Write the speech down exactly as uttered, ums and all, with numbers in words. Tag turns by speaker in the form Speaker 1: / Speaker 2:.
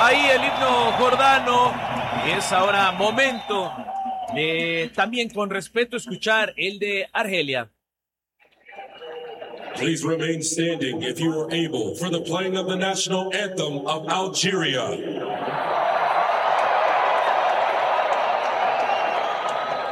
Speaker 1: ahí el himno jordano. Es ahora momento de también con respeto escuchar el de Argelia.
Speaker 2: Please remain standing if you are able for the playing of the national anthem of Algeria.